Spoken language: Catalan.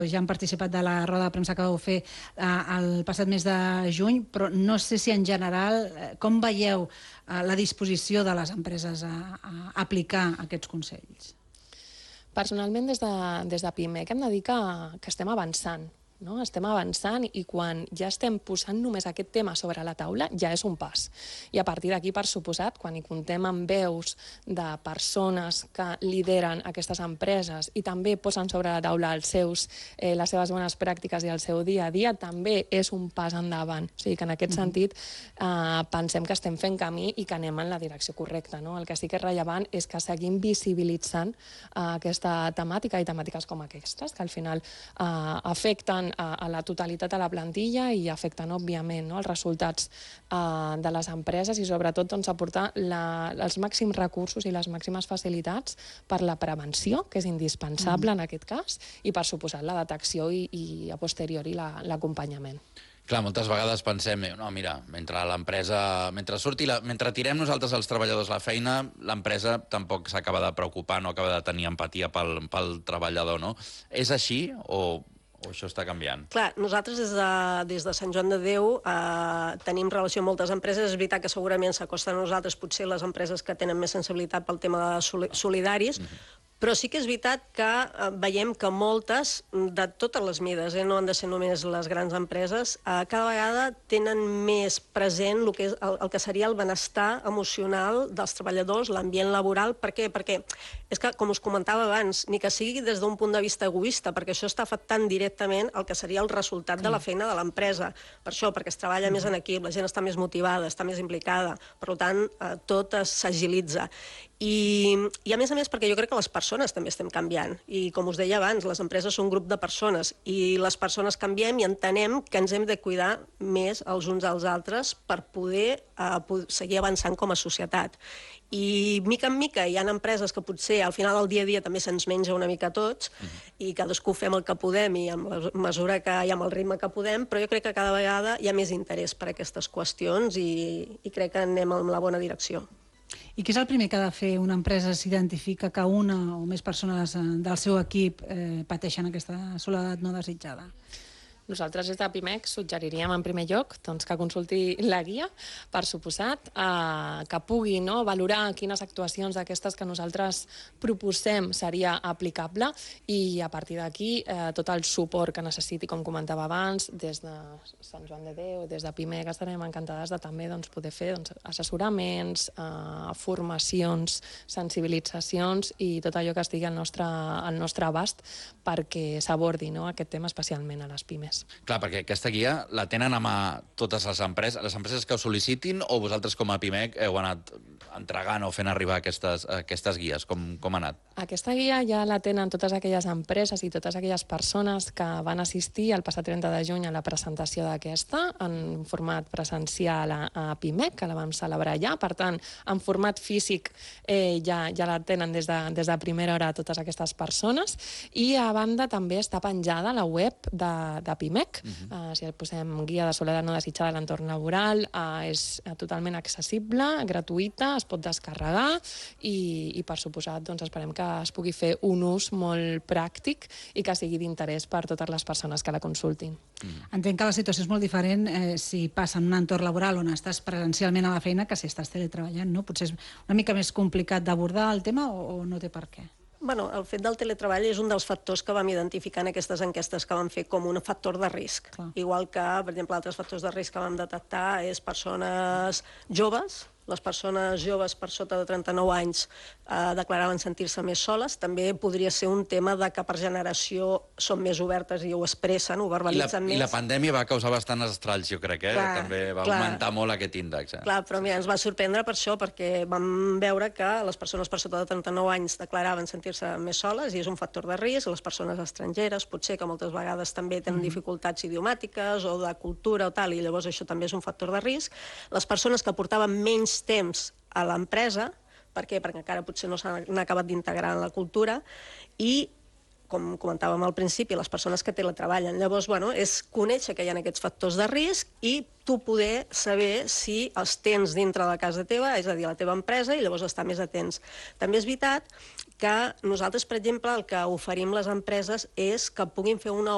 ja han participat de la roda de premsa que vau fer el passat mes de juny, però no sé si en general, com veieu la disposició de les empreses a aplicar aquests consells? Personalment, des de PIMEC hem de dir que estem avançant. Estem avançant i quan ja estem posant només aquest tema sobre la taula ja és un pas. I a partir d'aquí, per suposat, quan hi comptem amb veus de persones que lideren aquestes empreses i també posen sobre la taula les seves bones pràctiques i el seu dia a dia, també és un pas endavant. O sigui que en aquest sentit pensem que estem fent camí i que anem en la direcció correcta. El que sí que és rellevant és que seguim visibilitzant aquesta temàtica i temàtiques com aquestes, que al final afecten a la totalitat de la plantilla i afecten, òbviament, els resultats de les empreses i, sobretot, aportar els màxims recursos i les màximes facilitats per la prevenció, que és indispensable en aquest cas, i, per suposat, la detecció i a posteriori, l'acompanyament. Clar, moltes vegades pensem, no, mira, mentre tirem nosaltres els treballadors la feina, l'empresa tampoc s'acaba de preocupar, no acaba de tenir empatia pel treballador, no? És així o això està canviant? Clar, nosaltres des de Sant Joan de Déu tenim relació amb moltes empreses. És veritat que segurament s'acosten a nosaltres potser les empreses que tenen més sensibilitat pel tema de solidaris, però sí que és veritat que veiem que moltes, de totes les mides, no han de ser només les grans empreses, cada vegada tenen més present el que seria el benestar emocional dels treballadors, l'ambient laboral. Per què? Perquè és que, com us comentava abans, ni que sigui des d'un punt de vista egoista, perquè això està afectant directament el que seria el resultat de la feina de l'empresa. Per això, perquè es treballa més en equip, la gent està més motivada, està més implicada, per tant, tot s'agilitza. I a més, perquè jo crec que les persones també estem canviant. I com us deia abans, les empreses són un grup de persones i les persones canviem i entenem que ens hem de cuidar més els uns als altres per poder seguir avançant com a societat. I mica en mica hi ha empreses que potser al final del dia a dia també se'ns menja una mica a tots i cadascú fem el que podem i amb la mesura que hi ha, amb el ritme que podem, però jo crec que cada vegada hi ha més interès per aquestes qüestions i crec que anem en la bona direcció. I què és el primer que ha de fer una empresa si identifica que una o més persones del seu equip pateixen aquesta soledat no desitjada? Nosaltres des de PIMEC suggeriríem en primer lloc que consulti la guia, per suposat, que pugui valorar quines actuacions d'aquestes que nosaltres proposem seria aplicable i a partir d'aquí tot el suport que necessiti, com comentava abans, des de Sant Joan de Déu, des de PIMEC, estarem encantades de també poder fer assessoraments, formacions, sensibilitzacions i tot allò que estigui al nostre abast perquè s'abordi aquest tema especialment a les pimes. Clar, perquè aquesta guia la tenen a mà totes les empreses que ho sol·licitin o vosaltres com a PIMEC heu anat entregant o fent arribar aquestes guies? Com ha anat? Aquesta guia ja la tenen totes aquelles empreses i totes aquelles persones que van assistir el passat 30 de juny a la presentació d'aquesta en format presencial a PIMEC, que la vam celebrar allà. Per tant, en format físic ja la tenen des de primera hora totes aquestes persones i a banda també està penjada a la web de PIMEC. Si el posem guia de soledat no desitjada a l'entorn laboral, és totalment accessible, gratuïta, es pot descarregar i per suposat esperem que es pugui fer un ús molt pràctic i que sigui d'interès per totes les persones que la consultin. Entenc que la situació és molt diferent si passa en un entorn laboral on estàs presencialment a la feina que si estàs teletreballant, no? Potser és una mica més complicat d'abordar el tema o no té per què? Bueno, el fet del teletreball és un dels factors que vam identificar en aquestes enquestes que vam fer com un factor de risc. Igual que, per exemple, altres factors de risc que vam detectar és persones joves. Les persones joves per sota de 39 anys declaraven sentir-se més soles. També podria ser un tema de que per generació són més obertes i ho expressen, ho verbalitzen més. I la pandèmia va causar bastants estralls, jo crec, també va augmentar molt aquest índex. Clar, però mira, ens va sorprendre per això, perquè vam veure que les persones per sota de 39 anys declaraven sentir-se més soles i és un factor de risc. Les persones estrangeres, potser que moltes vegades també tenen dificultats idiomàtiques o de cultura o tal, i llavors això també és un factor de risc. Les persones que portaven menys temps a l'empresa, per què? Perquè encara potser no s'han acabat d'integrar en la cultura i, com comentàvem al principi, les persones que teletreballen. Llavors, és conèixer que hi ha aquests factors de risc i tu poder saber si els tens dintre de casa teva, és a dir, la teva empresa, i llavors estar més atents. També és veritat que nosaltres, per exemple, el que oferim les empreses és que puguin fer una